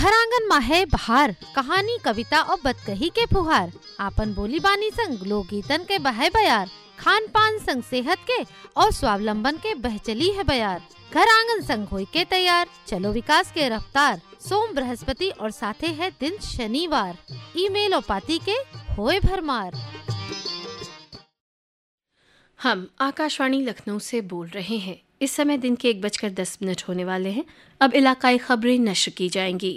घर आंगन माहे बहार, कहानी कविता और बतकही के फुहार, आपन बोली बानी संग लोकगीतन के बहे बयार, खान पान संग सेहत के और स्वावलंबन के बहचली है बयार। घर आंगन संग होई के तैयार, चलो विकास के रफ्तार। सोम बृहस्पति और साथे है दिन शनिवार, ईमेल और पाती के होए भरमार। हम आकाशवाणी लखनऊ से बोल रहे हैं। इस समय दिन के 1:10 होने वाले हैं। अब इलाकाई खबरें नश्र की जाएंगी।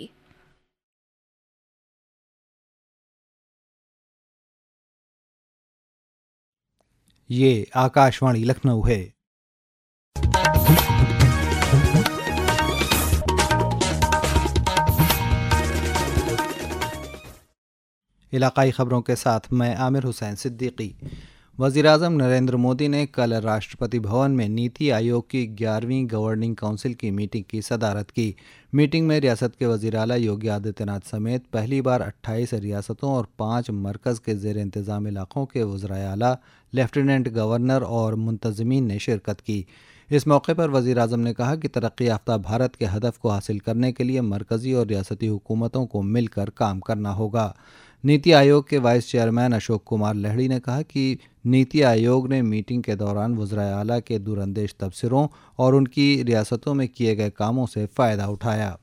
ये आकाशवाणी लखनऊ है। इलाकाई खबरों के साथ मैं आमिर हुसैन सिद्दीकी। वज़ीर-ए-आज़म नरेंद्र मोदी ने कल राष्ट्रपति भवन में नीति आयोग की 11वीं गवर्निंग काउंसिल की मीटिंग की सदारत की। मीटिंग में रियासत के वज़ीर आला योगी आदित्यनाथ समेत पहली बार 28 रियासतों और 5 मरकज़ के ज़ेर इंतज़ाम इलाक़ों के वज़राए आला, लेफ्टिनेंट गवर्नर और मुंतज़मीन ने शिरकत की। इस मौके पर वज़ीर-ए-आज़म ने कहा कि तरक्की याफ्ता भारत के हदफ को हासिल करने के लिए मरकज़ी और रियासती हुकूमतों को मिलकर काम करना होगा। नीति आयोग के वाइस चेयरमैन अशोक कुमार लहड़ी ने कहा कि नीति आयोग ने मीटिंग के दौरान वज़राए आला के दूरंदेश तबसरों और उनकी रियासतों में किए गए कामों से फ़ायदा उठाया।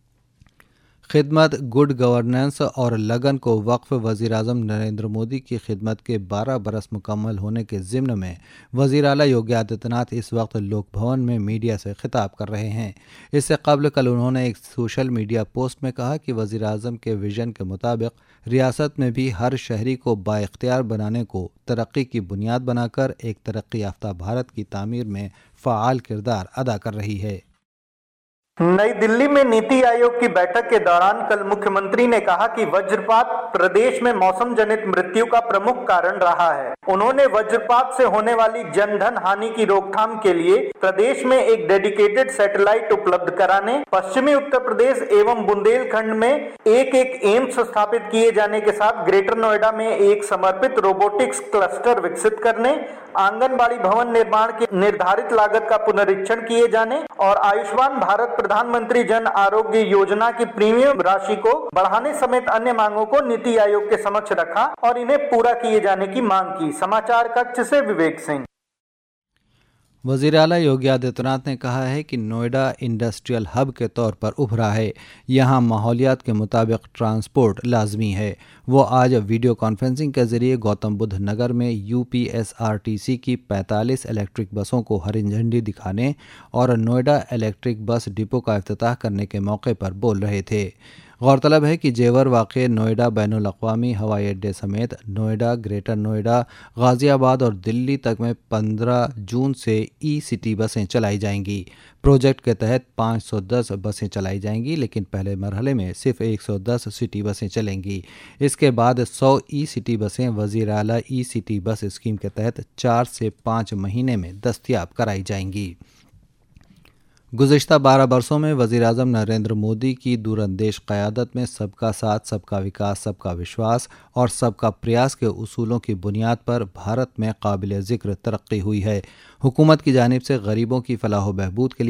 खिदमत, गुड गवर्नेंस और लगन को वक्फ वज़ीर-ए-आज़म नरेंद्र मोदी की खिदमत के 12 बरस मुकम्मल होने के ज़िम्न में वज़ीर आला योगी आदित्यनाथ इस वक्त लोक भवन में मीडिया से खिताब कर रहे हैं। इससे कबल कल उन्होंने एक सोशल मीडिया पोस्ट में कहा कि वज़ीर-ए-आज़म के विजन के मुताबिक रियासत में भी हर शहरी को बाइख्तियार बनाने को तरक्की की बुनियाद बनाकर एक तरक्की याफ्ता भारत की तामीर में फ़आल किरदार अदा कर रही है। नई दिल्ली में नीति आयोग की बैठक के दौरान कल मुख्यमंत्री ने कहा कि वज्रपात प्रदेश में मौसम जनित मृत्यु का प्रमुख कारण रहा है। उन्होंने वज्रपात से होने वाली जनधन हानि की रोकथाम के लिए प्रदेश में एक डेडिकेटेड सैटेलाइट उपलब्ध कराने, पश्चिमी उत्तर प्रदेश एवं बुंदेलखंड में एक एम्स स्थापित किए जाने के साथ ग्रेटर नोएडा में एक समर्पित रोबोटिक्स क्लस्टर विकसित करने, आंगनबाड़ी भवन निर्माण की निर्धारित लागत का पुनरीक्षण किए जाने और आयुष्मान भारत प्रधानमंत्री जन आरोग्य योजना की प्रीमियम राशि को बढ़ाने समेत अन्य मांगों को नीति आयोग के समक्ष रखा और इन्हें पूरा किए जाने की मांग की। समाचार कक्ष से विवेक सिंह। वज़ीर आला योगी आदित्यनाथ ने कहा है कि नोएडा इंडस्ट्रियल हब के तौर पर उभरा है। यहाँ माहौलियात के मुताबिक ट्रांसपोर्ट लाजमी है। वो आज वीडियो कॉन्फ्रेंसिंग के ज़रिए गौतम बुद्ध नगर में UPSRTC की 45 इलेक्ट्रिक बसों को हरी झंडी दिखाने और नोएडा इलेक्ट्रिक बस डिपो का इफ्तिताह करने के मौके पर बोल रहे थे। गौरतलब है कि जेवर वाक़े नोएडा बैनुल अक़वामी हवाई अड्डे समेत नोएडा, ग्रेटर नोएडा, गाज़ियाबाद और दिल्ली तक में 15 जून से ई-सिटी बसें चलाई जाएंगी। प्रोजेक्ट के तहत 510 बसें चलाई जाएंगी, लेकिन पहले मरहले में सिर्फ 110 सिटी बसें चलेंगी। इसके बाद 100 ई-सिटी बसें वज़ीर आला ई-सिटी बस स्कीम के तहत 4 से 5 महीने में दस्तयाब कराई जाएंगी। गुज़िश्ता 12 बरसों में वज़ीर-ए-आज़म नरेंद्र मोदी की दूरंदेश क़यादत में सबका साथ, सबका विकास, सबका विश्वास और सबका प्रयास के उसूलों की बुनियाद पर भारत में काबिल ज़िक्र तरक्की हुई है। हुकूमत की जानिब से गरीबों की फलाह व बहबूद के लिए